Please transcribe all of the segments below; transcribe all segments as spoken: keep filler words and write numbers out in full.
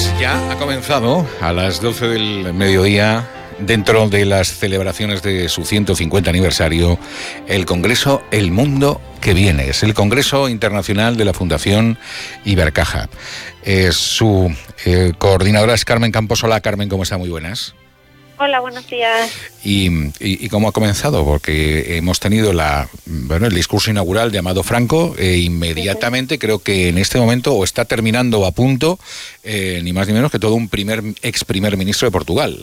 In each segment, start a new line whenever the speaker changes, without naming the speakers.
Pues ya ha comenzado a las doce del mediodía, dentro de las celebraciones de su ciento cincuenta aniversario, el Congreso El Mundo que Viene. Es el Congreso Internacional de la Fundación Ibercaja. Eh, su eh, coordinadora es Carmen Campos. Hola, Carmen, ¿cómo está? Muy buenas.
Hola, buenos días.
¿Y, y, y cómo ha comenzado? Porque hemos tenido la, bueno, el discurso inaugural de Amado Franco e inmediatamente, uh-huh. creo que en este momento, o está terminando o a punto, eh, ni más ni menos que todo un primer ex primer ministro de Portugal.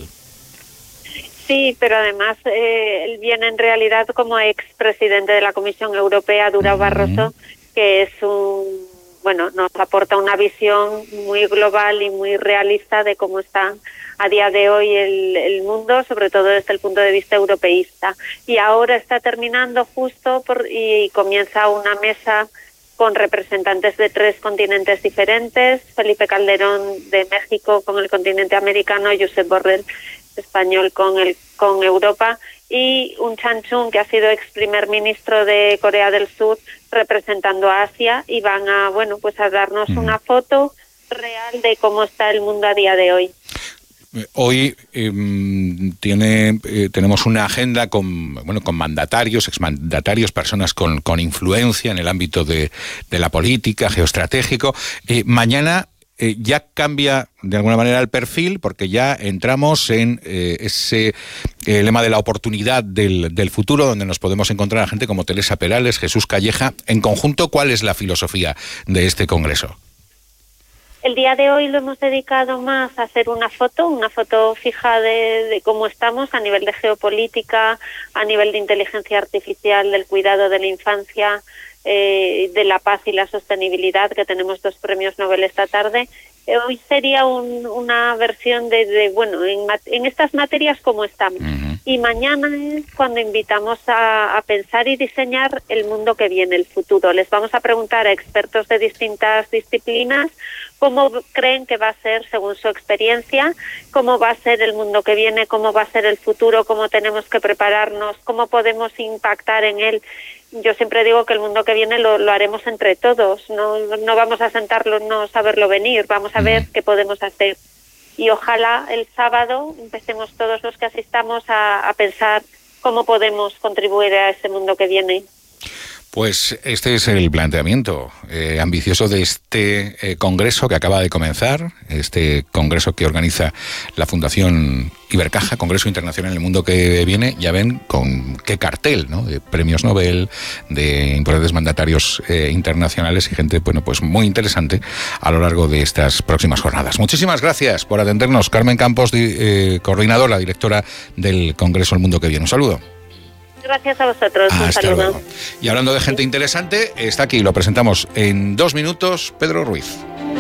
Sí, pero además eh, él viene en realidad como expresidente de la Comisión Europea, Durão Barroso, uh-huh. que es un, bueno, nos aporta una visión muy global y muy realista de cómo está a día de hoy el, el mundo, sobre todo desde el punto de vista europeísta. Y ahora está terminando justo por, y comienza una mesa con representantes de tres continentes diferentes: Felipe Calderón de México con el continente americano, Josep Borrell español con el con Europa, y un Chan Chun, que ha sido ex primer ministro de Corea del Sur, representando a Asia, y van a, bueno, pues a darnos mm. una foto real de cómo está el mundo a día de hoy.
Hoy eh, tiene eh, tenemos una agenda con bueno con mandatarios, exmandatarios, personas con, con influencia en el ámbito de, de la política, geoestratégico. Eh, mañana eh, ya cambia de alguna manera el perfil, porque ya entramos en eh, ese eh, lema de la oportunidad del, del futuro, donde nos podemos encontrar a gente como Teresa Perales, Jesús Calleja. En conjunto, ¿cuál es la filosofía de este congreso?
El día de hoy lo hemos dedicado más a hacer una foto, una foto fija de, de cómo estamos a nivel de geopolítica, a nivel de inteligencia artificial, del cuidado de la infancia, eh, de la paz y la sostenibilidad, que tenemos dos premios Nobel esta tarde. Eh, hoy sería un, una versión de, de bueno, en, en estas materias cómo estamos. Uh-huh. Y mañana es cuando invitamos a, a pensar y diseñar el mundo que viene, el futuro. Les vamos a preguntar a expertos de distintas disciplinas cómo creen que va a ser, según su experiencia, cómo va a ser el mundo que viene, cómo va a ser el futuro, cómo tenemos que prepararnos, cómo podemos impactar en él. Yo siempre digo que el mundo que viene lo, lo haremos entre todos, no, no vamos a sentarlo, no saberlo venir, vamos a ver qué podemos hacer. Y ojalá el sábado empecemos todos los que asistamos a, a pensar cómo podemos contribuir a ese mundo que viene.
Pues este es el planteamiento eh, ambicioso de este eh, congreso que acaba de comenzar, este congreso que organiza la Fundación Ibercaja, Congreso Internacional en el Mundo que Viene. Ya ven con qué cartel, ¿no? De premios Nobel, de importantes mandatarios eh, internacionales y gente, bueno, pues muy interesante a lo largo de estas próximas jornadas. Muchísimas gracias por atendernos, Carmen Campos, eh, coordinadora, directora del Congreso El Mundo que Viene. Un saludo.
Gracias a vosotros, un
Hasta
saludo.
Luego. Y hablando de gente interesante, está aquí, lo presentamos en dos minutos, Pedro Ruiz.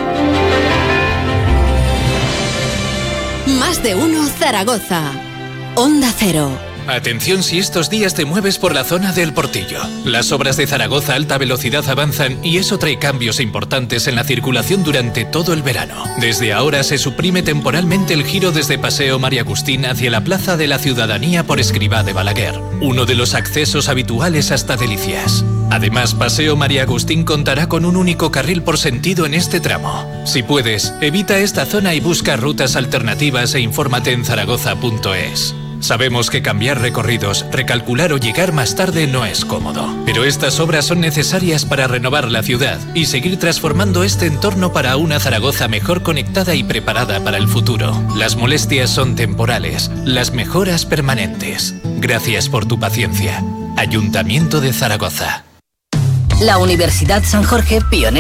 Más de uno Zaragoza. Onda Cero.
Atención si estos días te mueves por la zona del Portillo. Las obras de Zaragoza Alta Velocidad avanzan y eso trae cambios importantes en la circulación durante todo el verano. Desde ahora se suprime temporalmente el giro desde Paseo María Agustín hacia la Plaza de la Ciudadanía por Escribá de Balaguer, uno de los accesos habituales hasta Delicias. Además, Paseo María Agustín contará con un único carril por sentido en este tramo. Si puedes, evita esta zona y busca rutas alternativas e infórmate en zaragoza punto es. Sabemos que cambiar recorridos, recalcular o llegar más tarde no es cómodo, pero estas obras son necesarias para renovar la ciudad y seguir transformando este entorno para una Zaragoza mejor conectada y preparada para el futuro. Las molestias son temporales, las mejoras permanentes. Gracias por tu paciencia. Ayuntamiento de Zaragoza.
La Universidad San Jorge, pionera